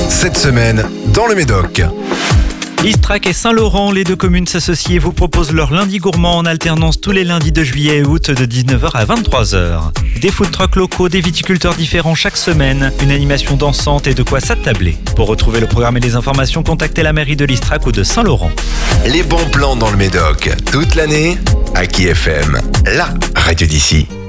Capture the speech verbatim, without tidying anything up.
Cette semaine, dans le Médoc. Istrac et Saint-Laurent, les deux communes s'associent et vous proposent leur lundi gourmand en alternance tous les lundis de juillet et août de dix-neuf heures à vingt-trois heures. Des food trucks locaux, des viticulteurs différents chaque semaine, une animation dansante et de quoi s'attabler. Pour retrouver le programme et les informations, contactez la mairie de l'Istrac ou de Saint-Laurent. Les bons plans dans le Médoc, toute l'année, Aki F M, la radio d'ici.